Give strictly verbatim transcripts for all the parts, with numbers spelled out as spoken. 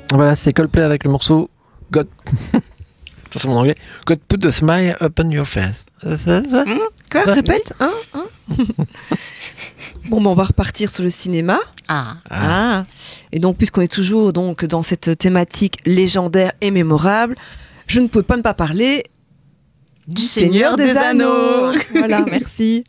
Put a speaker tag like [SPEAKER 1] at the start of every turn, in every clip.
[SPEAKER 1] Voilà, c'est Coldplay avec le morceau God. Ça, c'est mon anglais. God put a smile upon your face. Ça, ça, ça,
[SPEAKER 2] Mmh, quoi,
[SPEAKER 1] ça,
[SPEAKER 2] répète. Hein, hein bon, ben, on va repartir sur le cinéma.
[SPEAKER 3] Ah.
[SPEAKER 2] Ah. Et donc, puisqu'on est toujours donc dans cette thématique légendaire et mémorable, je ne peux pas ne pas parler
[SPEAKER 3] Du Seigneur des Anneaux.
[SPEAKER 2] Voilà, merci.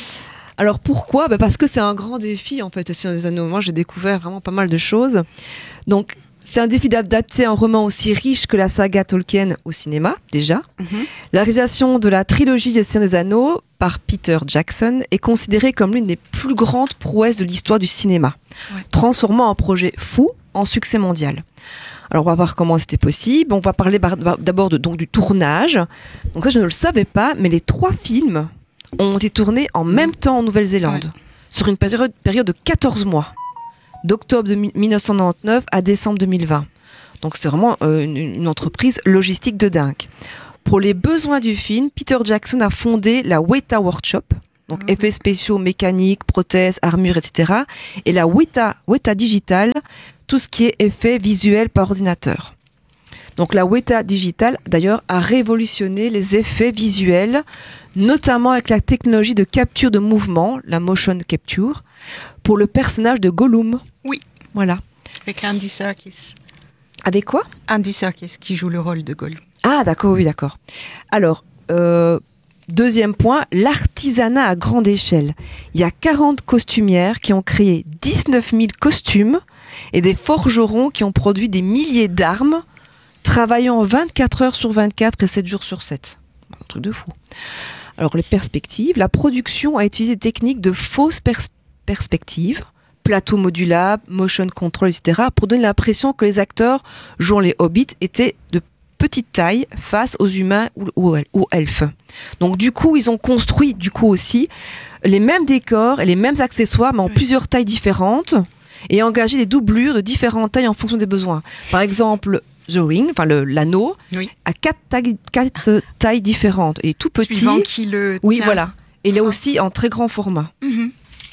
[SPEAKER 2] Alors pourquoi ? Ben parce que c'est un grand défi en fait, le Seigneur des Anneaux. Moi, j'ai découvert vraiment pas mal de choses. Donc, c'est un défi d'adapter un roman aussi riche que la saga Tolkien au cinéma, déjà.
[SPEAKER 3] Mm-hmm.
[SPEAKER 2] La réalisation de la trilogie des Seigneur des Anneaux par Peter Jackson est considérée comme l'une des plus grandes prouesses de l'histoire du cinéma,
[SPEAKER 3] Ouais.
[SPEAKER 2] transformant un projet fou en succès mondial. Alors, on va voir comment c'était possible. On va parler bar- d'abord de, donc, du tournage. Donc ça, je ne le savais pas, mais les trois films ont été tournés en même temps en Nouvelle-Zélande,
[SPEAKER 3] Ouais.
[SPEAKER 2] sur une période, période de quatorze mois, d'octobre de mi- dix-neuf cent quatre-vingt-dix-neuf à décembre deux mille vingt. Donc c'était vraiment euh, une, une entreprise logistique de dingue. Pour les besoins du film, Peter Jackson a fondé la Weta Workshop, donc
[SPEAKER 3] Mhm.
[SPEAKER 2] effets spéciaux, mécaniques, prothèses, armures, et cetera. Et la Weta, Weta Digital, tout ce qui est effets visuels par ordinateur. Donc la Weta Digital, d'ailleurs, a révolutionné les effets visuels, notamment avec la technologie de capture de mouvement, la motion capture, pour le personnage de Gollum.
[SPEAKER 3] Oui.
[SPEAKER 2] Voilà.
[SPEAKER 3] Avec Andy Serkis.
[SPEAKER 2] Avec quoi ?
[SPEAKER 3] Andy Serkis qui joue le rôle de Gollum.
[SPEAKER 2] Ah, d'accord, oui, d'accord. Alors, euh, deuxième point, l'artisanat à grande échelle. Il y a quarante costumières qui ont créé dix-neuf mille costumes et des forgerons qui ont produit des milliers d'armes, travaillant vingt-quatre heures sur vingt-quatre et sept jours sur sept. Un truc de fou. Alors, les perspectives. La production a utilisé des techniques de fausses pers- perspectives, plateau modulable, motion control, et cetera, pour donner l'impression que les acteurs jouant les hobbits étaient de petite taille face aux humains ou, ou, ou elfes. Donc du coup, ils ont construit du coup aussi les mêmes décors et les mêmes accessoires, mais en
[SPEAKER 3] Oui.
[SPEAKER 2] plusieurs tailles différentes, et engagé des doublures de différentes tailles en fonction des besoins. Par exemple, The Ring, enfin le, l'anneau,
[SPEAKER 3] Oui.
[SPEAKER 2] a quatre tailles, quatre tailles différentes, et tout petit.
[SPEAKER 3] Suivant qui le
[SPEAKER 2] Oui,
[SPEAKER 3] tient.
[SPEAKER 2] voilà. Et là
[SPEAKER 3] Ah.
[SPEAKER 2] aussi en très grand format.
[SPEAKER 3] Mhm.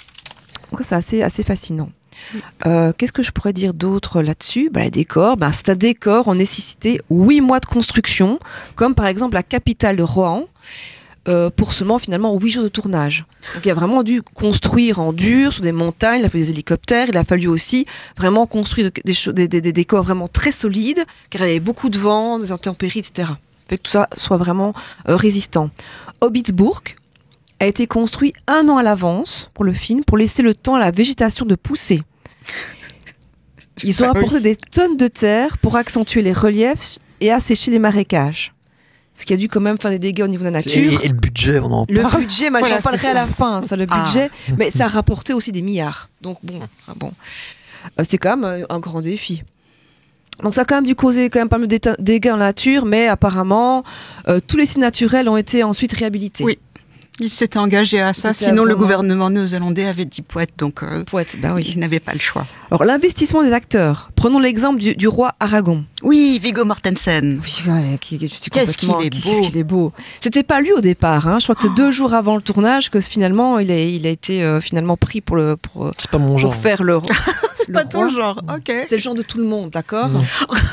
[SPEAKER 2] Donc ça, c'est assez, assez fascinant. Euh, qu'est-ce que je pourrais dire d'autre là-dessus ? Bah, les décors, bah, c'est un décor ont nécessité huit mois de construction, comme par exemple la capitale de Rohan, euh, pour seulement finalement huit jours de tournage. Donc il a vraiment dû construire en dur, sur des montagnes, il a fallu des hélicoptères, il a fallu aussi vraiment construire des, cho- des, des, des décors vraiment très solides, car il y avait beaucoup de vent, des intempéries, et cetera. Fait que tout ça soit vraiment euh, résistant. Hobbitsburg a été construit un an à l'avance pour le film, pour laisser le temps à la végétation de pousser. Ils ont
[SPEAKER 3] Ah oui.
[SPEAKER 2] apporté des tonnes de terre pour accentuer les reliefs et assécher les marécages. Ce qui a dû quand même faire des dégâts au niveau de la nature.
[SPEAKER 1] Et, et le budget, on en
[SPEAKER 2] Le
[SPEAKER 1] parle.
[SPEAKER 2] budget, moi
[SPEAKER 3] Voilà,
[SPEAKER 2] j'en parlerai
[SPEAKER 3] c'est
[SPEAKER 2] à
[SPEAKER 3] ça.
[SPEAKER 2] la fin, ça, le
[SPEAKER 3] Ah.
[SPEAKER 2] budget, mais ça a rapporté aussi des milliards. Donc bon, ah bon. Euh, c'est quand même euh, un grand défi. Donc ça a quand même dû causer quand même pas mal de déta- dégâts en nature, mais apparemment euh, tous les sites naturels ont été ensuite réhabilités.
[SPEAKER 3] Oui. Il s'était engagé à ça,
[SPEAKER 2] C'était
[SPEAKER 3] sinon le
[SPEAKER 2] vraiment-
[SPEAKER 3] gouvernement néo-zélandais avait dit poète, donc euh,
[SPEAKER 2] Poète, bah oui.
[SPEAKER 3] il n'avait pas le choix.
[SPEAKER 2] Alors l'investissement des acteurs. Prenons l'exemple du, du roi Aragon.
[SPEAKER 3] Oui, Viggo Mortensen.
[SPEAKER 2] Oui, ouais, qui, qui- je suis
[SPEAKER 3] Qu'est-ce
[SPEAKER 2] complètement-
[SPEAKER 3] qu'il est
[SPEAKER 2] Qu'est-ce
[SPEAKER 3] beau.
[SPEAKER 2] qu'il est beau. C'était pas lui au départ. Hein. Je crois que c'est deux jours avant le tournage que finalement il a, il a été euh, finalement pris pour le pour,
[SPEAKER 1] C'est pas mon
[SPEAKER 2] pour
[SPEAKER 1] genre.
[SPEAKER 2] faire le.
[SPEAKER 3] C'est pas ton genre, ok.
[SPEAKER 2] C'est le genre de tout le monde, d'accord.
[SPEAKER 1] Non.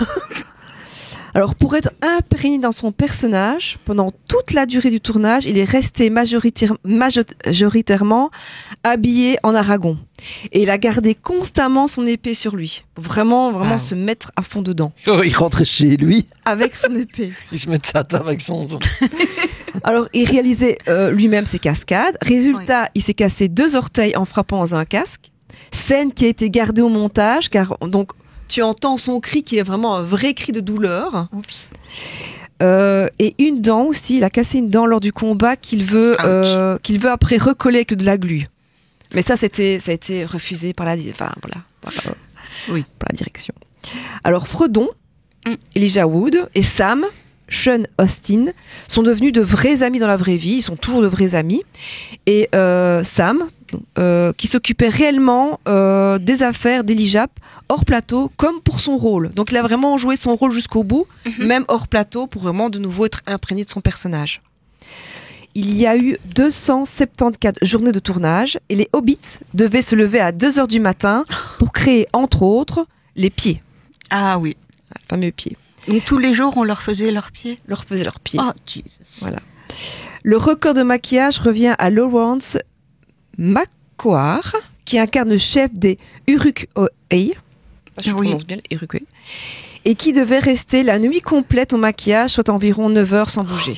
[SPEAKER 2] Alors pour être imprégné dans son personnage pendant toute la durée du tournage, il est resté majoritaire- majoritairement habillé en Aragon et il a gardé constamment son épée sur lui. Pour vraiment vraiment
[SPEAKER 3] Ah.
[SPEAKER 2] se mettre à fond dedans
[SPEAKER 1] Il rentrait chez lui,
[SPEAKER 2] avec son épée.
[SPEAKER 1] il se mettait à table avec son.
[SPEAKER 2] Alors, il réalisait euh, lui-même ses cascades. Résultat, il s'est cassé deux orteils en frappant dans un casque. Scène qui a été gardée au montage, car donc tu entends son cri qui est vraiment un vrai cri de douleur.
[SPEAKER 3] Oups.
[SPEAKER 2] Euh, et une dent aussi, il a cassé une dent lors du combat qu'il veut,
[SPEAKER 3] Ouch.
[SPEAKER 2] euh, qu'il veut après recoller avec de la glu. Mais ça, c'était, ça a été refusé par la, enfin, voilà, par,
[SPEAKER 3] Oui.
[SPEAKER 2] par la direction. Alors, Fredon,
[SPEAKER 3] Mm.
[SPEAKER 2] Elijah Wood et Sam, Sean Austin, sont devenus de vrais amis dans la vraie vie. Ils sont toujours de vrais amis. Et euh, Sam, euh, qui s'occupait réellement euh, des affaires d'Elijah hors plateau, comme pour son rôle. Donc il a vraiment joué son rôle jusqu'au bout,
[SPEAKER 3] Mhm.
[SPEAKER 2] même hors plateau, pour vraiment de nouveau être imprégné de son personnage. Il y a eu deux cent soixante-quatorze journées de tournage et les Hobbits devaient se lever à deux heures du matin pour créer, entre autres, les pieds.
[SPEAKER 3] Ah oui.
[SPEAKER 2] Le fameux pied.
[SPEAKER 3] Donc tous les jours, on leur faisait leurs pieds.
[SPEAKER 2] Leur faisait leurs pieds.
[SPEAKER 3] Oh, Jesus.
[SPEAKER 2] Voilà. Le record de maquillage revient à Lawrence Macquarie, qui incarne le chef des Uruguay. Je
[SPEAKER 3] Oui.
[SPEAKER 2] prononce bien Uruguay. Et qui devait rester la nuit complète au maquillage, soit environ neuf heures sans bouger.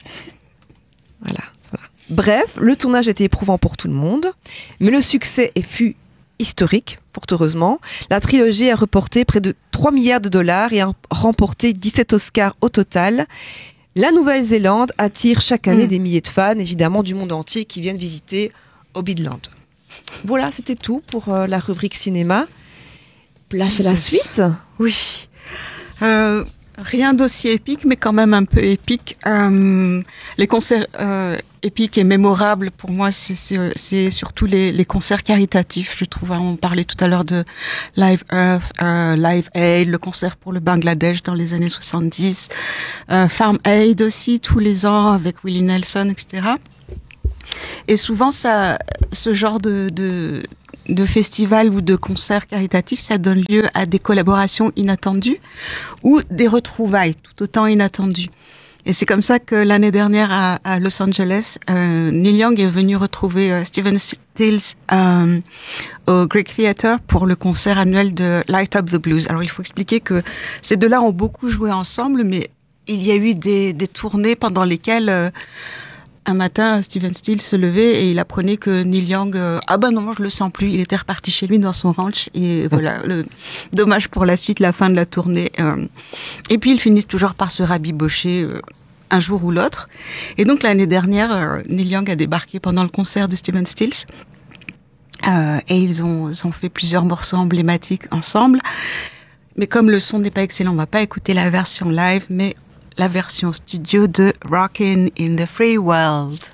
[SPEAKER 2] Voilà, voilà. Bref, le tournage était éprouvant pour tout le monde, mais le succès fut historique, fort heureusement. La trilogie a reporté près de trois milliards de dollars et a remporté dix-sept Oscars au total. La Nouvelle-Zélande attire chaque année mmh. des milliers de fans, évidemment du monde entier, qui viennent visiter Hobbitland. Voilà, c'était tout pour euh, la rubrique cinéma. Place à la suite.
[SPEAKER 3] Oui. Euh, rien d'aussi épique, mais quand même un peu épique. Euh, les concerts euh, épiques et mémorables, pour moi, c'est, c'est, c'est surtout les, les concerts caritatifs. Je trouve, on parlait tout à l'heure de Live Earth, euh, Live Aid, le concert pour le Bangladesh dans les années soixante-dix, euh, Farm Aid aussi, tous les ans, avec Willie Nelson, et cetera. Et souvent, ça, ce genre de... de de festivals ou de concerts caritatifs, ça donne lieu à des collaborations inattendues ou des retrouvailles tout autant inattendues. Et c'est comme ça que l'année dernière à, à Los Angeles, euh, Neil Young est venu retrouver euh, Stephen Stills euh, au Greek Theatre pour le concert annuel de Light Up the Blues. Alors il faut expliquer que ces deux-là ont beaucoup joué ensemble, mais il y a eu des, des tournées pendant lesquelles... Euh, un matin, Stephen Stills se levait et il apprenait que Neil Young, euh, ah ben non, je le sens plus. Il était reparti chez lui dans son ranch et voilà, le, dommage pour la suite, la fin de la tournée. Euh, et puis ils finissent toujours par se rabibocher euh, un jour ou l'autre. Et donc l'année dernière, euh, Neil Young a débarqué pendant le concert de Stephen Stills euh, et ils ont, ils ont fait plusieurs morceaux emblématiques ensemble. Mais comme le son n'est pas excellent, on va pas écouter la version live, mais la version studio de Rockin' in the Free World.